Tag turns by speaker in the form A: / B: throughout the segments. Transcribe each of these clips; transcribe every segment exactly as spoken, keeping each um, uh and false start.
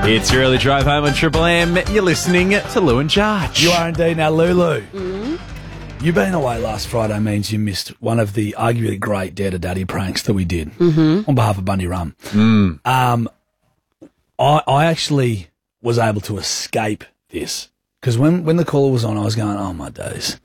A: It's your early drive home on Triple M. You're listening to Lou and Jarch.
B: You are indeed. Now, Lulu, mm-hmm. you being away last Friday means you missed one of the arguably great Dare to Daddy pranks that we did mm-hmm. on behalf of Bundy Rum.
A: Mm.
B: Um, I, I actually was able to escape this because when, when the caller was on, I was going, oh, my days.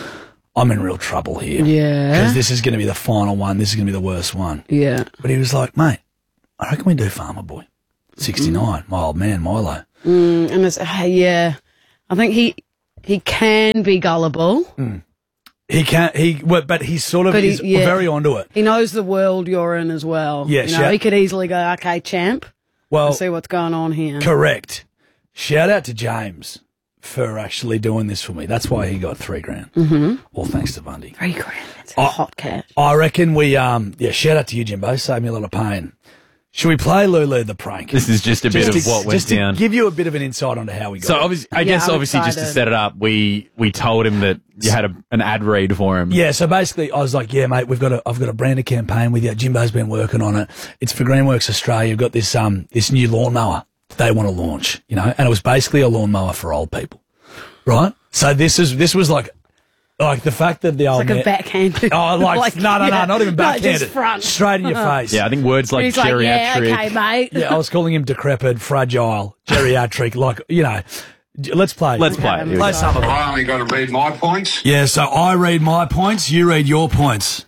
B: I'm in real trouble here.
C: Yeah.
B: Because this is going to be the final one. This is going to be the worst one.
C: Yeah.
B: But he was like, mate, I reckon we do Farmer Boy. sixty-nine, mm. my old man, Milo.
C: Mm, and it's, uh, yeah, I think he he can be gullible.
B: Mm. He can, he, well, but he's sort of,
C: But he-
B: he's
C: yeah.
B: very onto it.
C: He knows the world you're in as well.
B: Yes,
C: you know,
B: yeah.
C: he could easily go, okay, champ,
B: Well,
C: let's see what's going on here.
B: correct. Shout out to James for actually doing this for me. That's why he got three grand. Mm-hmm. All thanks to Bundy.
C: Three grand. It's a
B: I-
C: hot cat.
B: I reckon we, um, yeah, shout out to you, Jimbo. Saved me a lot of pain. Should we play Lulu the prank?
A: This is just a bit
B: Just
A: of
B: to-
A: what went
B: just to
A: down.
B: give you a bit of an insight onto how we got
A: So
B: it.
A: obviously, I
C: Yeah,
A: guess
C: I'm
A: obviously just to
C: excited.
A: set it up, we we told him that you had a, an ad read for him.
B: Yeah, so basically I was like, yeah, mate, we've got a, I've got a branded campaign with you. Jimbo's been working on it. It's for Greenworks Australia. You've got this, um, this new lawnmower they want to launch, you know, and it was basically a lawnmower for old people, right? So this is, this was like, like the fact that the old
C: Like a
B: man,
C: backhand.
B: oh, like, no, no,
C: yeah.
B: no, not even
C: No,
B: backhanded.
C: just front.
B: Straight in your face.
A: Yeah, I think words like
C: He's like, yeah,
A: geriatric.
C: okay, mate.
B: Yeah, I was calling him decrepit, fragile, geriatric, like, you know. J- Let's play.
A: Let's play it. Here we
B: Play
A: go.
B: some of it.
D: I only got to read my points.
B: Yeah, so I read my points, you read your points.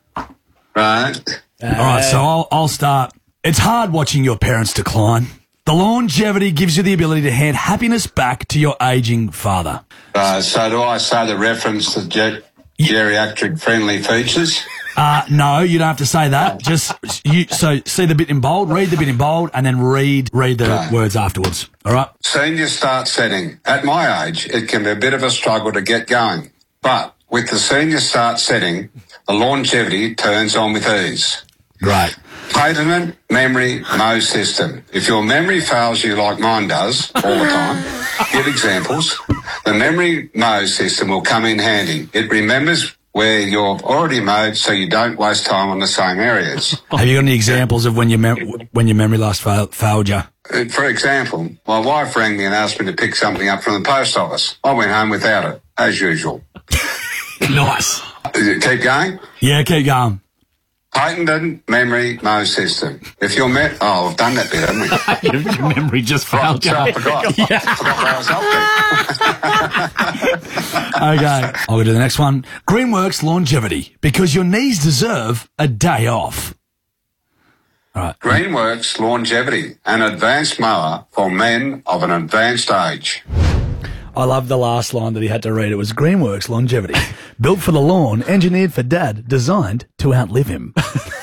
D: Right.
B: All right, so I'll, I'll start. It's hard watching your parents decline. The longevity gives you the ability to hand happiness back to your aging father.
D: Uh, so do I say the reference to ge- geriatric friendly features?
B: Uh, no, you don't have to say that. Just you. So see the bit in bold, read the bit in bold, and then read read the
D: Okay.
B: words afterwards. All right.
D: Senior start setting. At my age, it can be a bit of a struggle to get going. But with the senior start setting, the longevity turns on with ease.
B: Great.
D: Patented memory Mo system. If your memory fails you like mine does all the time, give examples. The memory Mo system will come in handy. It remembers where you're already mowed so you don't waste time on the same areas.
B: Have you got any examples of when your mem- when your memory last fail- failed you?
D: Uh, For example, my wife rang me and asked me to pick something up from the post office. I went home without it, as usual.
B: Nice.
D: Uh, Keep going.
B: Yeah, keep going.
D: Patented memory Mo system. If you're met, oh, I've done that bit, haven't we?
A: Your memory just failed you.
D: So I forgot. I forgot where I was up to.
B: Okay. I'll go to the next one. Greenworks longevity, because your knees deserve a day off. All right.
D: Greenworks longevity, an advanced mower for men of an advanced age.
B: I love the last line that he had to read. It was Greenworks longevity, built for the lawn, engineered for dad, designed to outlive him.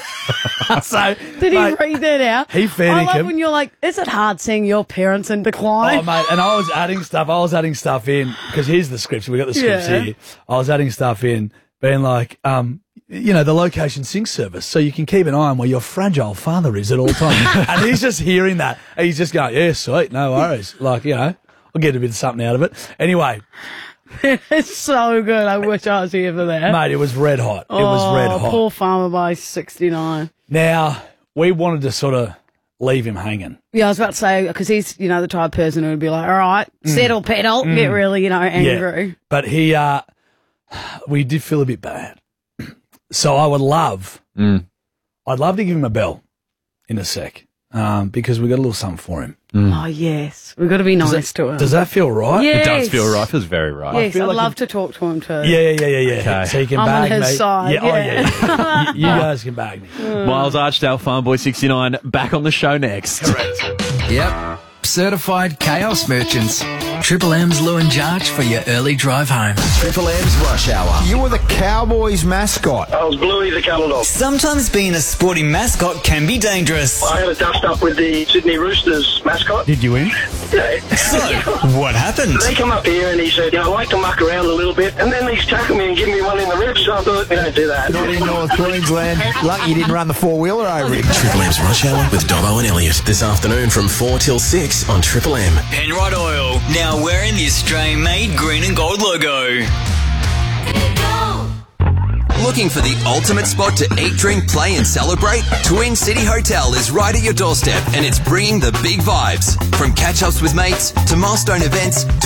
B: So
C: Did he
B: mate,
C: read that out?
B: he fair
C: I love
B: dinkum.
C: when you're like, is it hard seeing your parents in decline?
B: Oh, mate, and I was adding stuff. I was adding stuff in because here's the scripts. We got the scripts
C: Yeah.
B: here. I was adding stuff in, being like, um, you know, the location sync service, so you can keep an eye on where your fragile father is at all times. And he's just hearing that. And he's just going, yeah, sweet, no worries. Like, you know, I'll get a bit of something out of it. Anyway,
C: It's so good. I wish I was here for that.
B: mate, it was red hot. It was red
C: Oh,
B: hot.
C: Poor farmer by sixty-nine.
B: Now, we wanted to sort of leave him hanging.
C: Yeah, I was about to say, because he's, you know, the type of person who would be like, all right, settle, pedal, get really, you know, angry.
B: Yeah. But he, uh, we did feel a bit bad. So I would love,
A: Mm.
B: I'd love to give him a bell in a sec, um, because we got a little something for him.
C: Oh, yes. We've got to be nice to him.
B: Does that feel right?
C: Yeah.
A: It does
C: Yes.
A: feel right. Feels very right.
C: Yes,
B: feel
C: I'd
B: like
C: love
B: if-
C: to talk to him too.
B: Yeah, yeah, yeah, yeah.
A: Okay.
B: So you can
C: I'm on
B: bag
C: his
B: me.
C: side,
B: Yeah, oh,
C: yeah.
B: yeah. you, you guys can bag me.
A: Miles Archdale, Farm Boy sixty-nine, back on the show next.
E: Yep. Certified Chaos Merchants. Triple M's Lou and Jarch for your early drive home.
F: Triple M's Rush Hour. You were the Cowboys mascot.
G: I was Bluey the cattle dog.
H: Sometimes being a sporty mascot can be dangerous.
G: I had a dust up with the Sydney Roosters mascot.
B: Did you win?
G: Yeah.
H: So, what happened?
G: They come up here and he said, you know, I like to muck around a little bit. And then he's tackled me and given me one in the ribs. So I thought, we don't do that.
F: Not in North Queensland. Lucky you didn't run the four-wheeler over him.
I: Triple M's Rush Hour with Dobbo and Elliot this afternoon from four till six on Triple M.
H: Penrite Oil, now wearing the Australian-made green and gold logo.
J: Looking for the ultimate spot to eat, drink, play and celebrate? Twin City Hotel is right at your doorstep and it's bringing the big vibes. From catch-ups with mates to milestone events to